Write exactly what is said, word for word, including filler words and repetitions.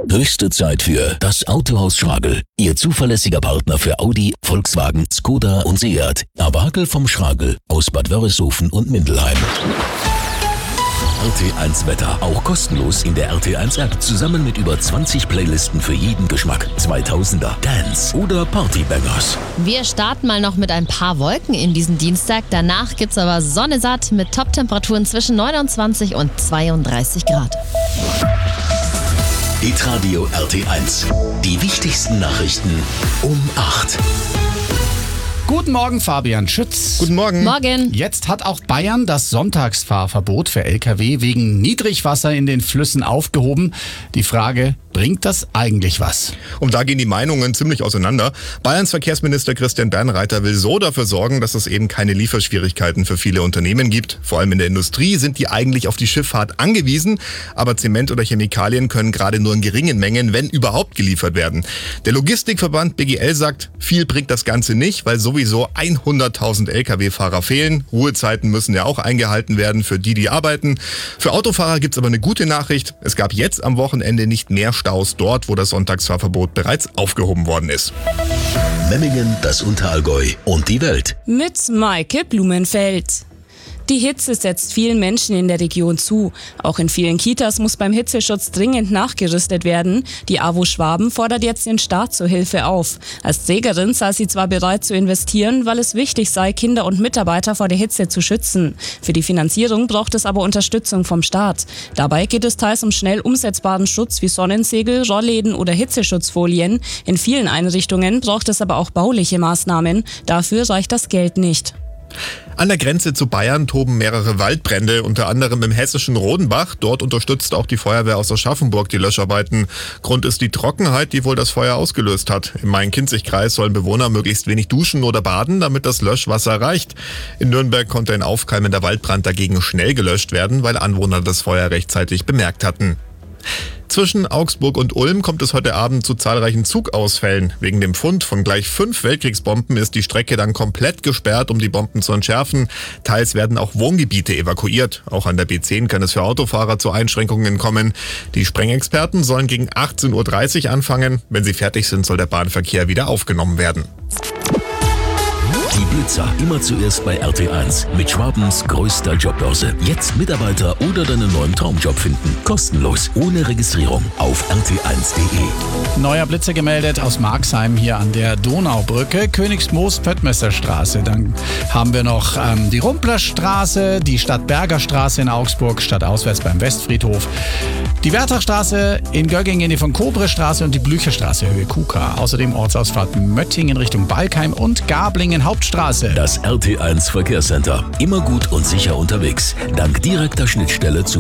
Höchste Zeit für das Autohaus Schragel. Ihr zuverlässiger Partner für Audi, Volkswagen, Skoda und Seat. Abakel vom Schragel aus Bad Wörishofen und Mindelheim. R T eins Wetter. Auch kostenlos in der R T eins App. Zusammen mit über zwanzig Playlisten für jeden Geschmack. zweitausender, Dance oder Partybangers. Wir starten mal noch mit ein paar Wolken in diesen Dienstag. Danach gibt's aber Sonne satt mit Top-Temperaturen zwischen neunundzwanzig und zweiunddreißig Grad. Hitradio R T eins. Die wichtigsten Nachrichten um acht. Guten Morgen, Fabian Schütz. Guten Morgen. Morgen. Jetzt hat auch Bayern das Sonntagsfahrverbot für L K W wegen Niedrigwasser in den Flüssen aufgehoben. Die Frage, bringt das eigentlich was? Und da gehen die Meinungen ziemlich auseinander. Bayerns Verkehrsminister Christian Bernreiter will so dafür sorgen, dass es eben keine Lieferschwierigkeiten für viele Unternehmen gibt. Vor allem in der Industrie sind die eigentlich auf die Schifffahrt angewiesen. Aber Zement oder Chemikalien können gerade nur in geringen Mengen, wenn überhaupt, geliefert werden. Der Logistikverband B G L sagt, viel bringt das Ganze nicht, weil sowieso hunderttausend L K W-Fahrer fehlen. Ruhezeiten müssen ja auch eingehalten werden für die, die arbeiten. Für Autofahrer gibt's aber eine gute Nachricht. Es gab jetzt am Wochenende nicht mehr Staus dort, wo das Sonntagsfahrverbot bereits aufgehoben worden ist. Memmingen, das Unterallgäu und die Welt. Mit Maike Blumenfeld. Die Hitze setzt vielen Menschen in der Region zu. Auch in vielen Kitas muss beim Hitzeschutz dringend nachgerüstet werden. Die A W O Schwaben fordert jetzt den Staat zur Hilfe auf. Als Trägerin sei sie zwar bereit zu investieren, weil es wichtig sei, Kinder und Mitarbeiter vor der Hitze zu schützen. Für die Finanzierung braucht es aber Unterstützung vom Staat. Dabei geht es teils um schnell umsetzbaren Schutz wie Sonnensegel, Rollläden oder Hitzeschutzfolien. In vielen Einrichtungen braucht es aber auch bauliche Maßnahmen. Dafür reicht das Geld nicht. An der Grenze zu Bayern toben mehrere Waldbrände, unter anderem im hessischen Rodenbach. Dort unterstützt auch die Feuerwehr aus Aschaffenburg die Löscharbeiten. Grund ist die Trockenheit, die wohl das Feuer ausgelöst hat. Im Main-Kinzig-Kreis sollen Bewohner möglichst wenig duschen oder baden, damit das Löschwasser reicht. In Nürnberg konnte ein aufkeimender Waldbrand dagegen schnell gelöscht werden, weil Anwohner das Feuer rechtzeitig bemerkt hatten. Zwischen Augsburg und Ulm kommt es heute Abend zu zahlreichen Zugausfällen. Wegen dem Fund von gleich fünf Weltkriegsbomben ist die Strecke dann komplett gesperrt, um die Bomben zu entschärfen. Teils werden auch Wohngebiete evakuiert. Auch an der B zehn kann es für Autofahrer zu Einschränkungen kommen. Die Sprengexperten sollen gegen achtzehn Uhr dreißig anfangen. Wenn sie fertig sind, soll der Bahnverkehr wieder aufgenommen werden. Die Blitzer immer zuerst bei R T eins mit Schwabens größter Jobbörse. Jetzt Mitarbeiter oder deinen neuen Traumjob finden. Kostenlos, ohne Registrierung auf R T eins punkt de. Neuer Blitzer gemeldet aus Marxheim hier an der Donaubrücke, Königsmoos-Pöttmesserstraße. Dann haben wir noch ähm, die Rumplerstraße, die Stadtberger Straße in Augsburg, stadtauswärts beim Westfriedhof, die Wertachstraße in Göggingen, die von Kobre-Straße und die Blücherstraße Höhe Kuka. Außerdem Ortsausfahrt Möttingen Richtung Balkheim und Gablingen Hauptstraße. Das R T eins Verkehrscenter. Immer gut und sicher unterwegs. Dank direkter Schnittstelle zu